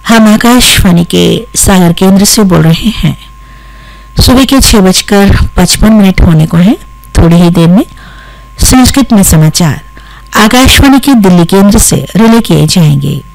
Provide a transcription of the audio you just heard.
हम आकाशवाणी के सागर केंद्र से बोल रहे हैं। सुबह के 6:55 होने को है। थोड़ी ही देर में संस्कृत में समाचार आकाशवाणी के दिल्ली केंद्र से रिले किए जाएंगे।